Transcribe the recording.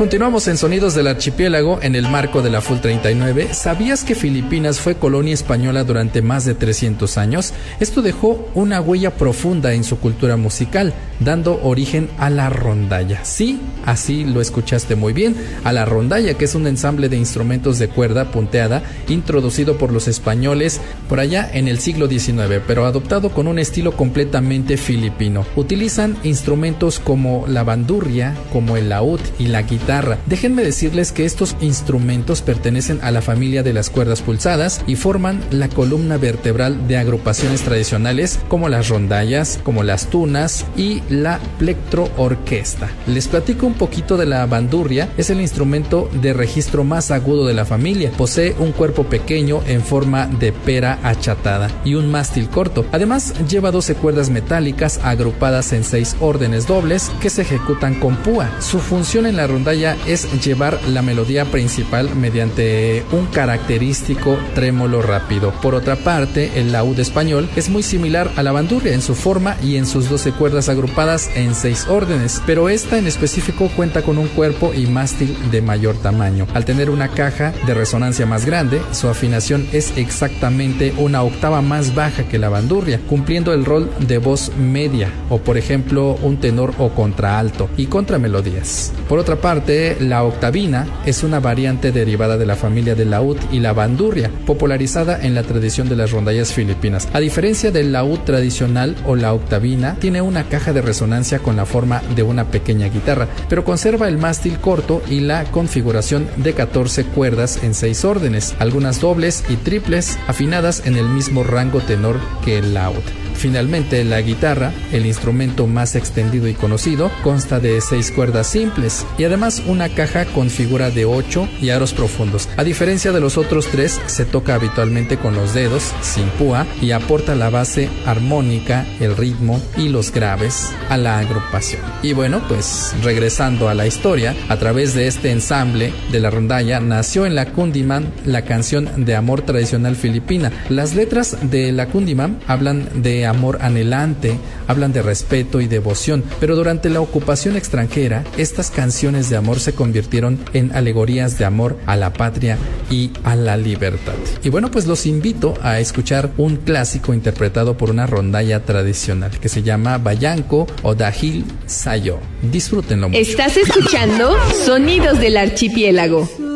Continuamos en Sonidos del Archipiélago en el marco de la Full 39. ¿Sabías que Filipinas fue colonia española durante más de 300 años? Esto dejó una huella profunda en su cultura musical, dando origen a la rondalla. Sí, así lo escuchaste muy bien, a la rondalla, que es un ensamble de instrumentos de cuerda punteada introducido por los españoles por allá en el siglo XIX, pero adoptado con un estilo completamente filipino. Utilizan instrumentos como la bandurria, como el laúd y la guitarra. Déjenme decirles que estos instrumentos pertenecen a la familia de las cuerdas pulsadas y forman la columna vertebral de agrupaciones tradicionales como las rondallas, como las tunas y la plectro-orquesta. Les platico un poquito de la bandurria. Es el instrumento de registro más agudo de la familia. Posee un cuerpo pequeño en forma de pera achatada y un mástil corto. Además, lleva 12 cuerdas metálicas agrupadas en 6 órdenes dobles que se ejecutan con púa. Su función en la rondalla es llevar la melodía principal mediante un característico trémolo rápido. Por otra parte, el laúd español es muy similar a la bandurria en su forma y en sus 12 cuerdas agrupadas en 6 órdenes, pero esta en específico cuenta con un cuerpo y mástil de mayor tamaño. Al tener una caja de resonancia más grande, su afinación es exactamente una octava más baja que la bandurria, cumpliendo el rol de voz media o, por ejemplo, un tenor o contraalto y contramelodías. Por otra parte, la octavina es una variante derivada de la familia del laúd y la bandurria, popularizada en la tradición de las rondallas filipinas. A diferencia del laúd tradicional o la octavina, tiene una caja de resonancia con la forma de una pequeña guitarra, pero conserva el mástil corto y la configuración de 14 cuerdas en 6 órdenes, algunas dobles y triples afinadas en el mismo rango tenor que el laúd. Finalmente, la guitarra, el instrumento más extendido y conocido, consta de 6 cuerdas simples y además una caja con figura de 8 y aros profundos. A diferencia de los otros 3, se toca habitualmente con los dedos, sin púa, y aporta la base armónica, el ritmo y los graves a la agrupación. Y bueno, pues regresando a la historia, a través de este ensamble de la rondalla nació en la Kundiman la canción de amor tradicional filipina. Las letras de la Kundiman hablan de amor anhelante, hablan de respeto y devoción, pero durante la ocupación extranjera, estas canciones de amor se convirtieron en alegorías de amor a la patria y a la libertad. Y bueno, pues los invito a escuchar un clásico interpretado por una rondalla tradicional que se llama Bayanco o Dahil Sayo. Disfrútenlo mucho. Estás escuchando Sonidos del Archipiélago.